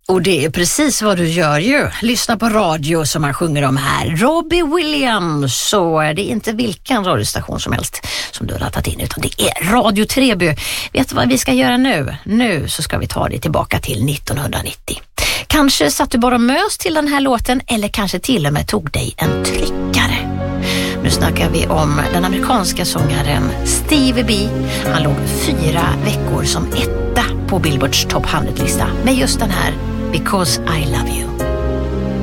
Och det är precis vad du gör ju. Lyssna på radio som man sjunger om här. Robbie Williams. Så det är inte vilken radiostation som helst som du har laddat in, utan det är Radio Treby. Vet du vad vi ska göra nu? Nu så ska vi ta dig tillbaka till 1990. Kanske satt du bara mös till den här låten, eller kanske till och med tog dig en tryckare. Nu snackar vi om den amerikanska sångaren Stevie B. Han låg 4 veckor som etta på Billboards Top 100-lista med just den här Because I Love You.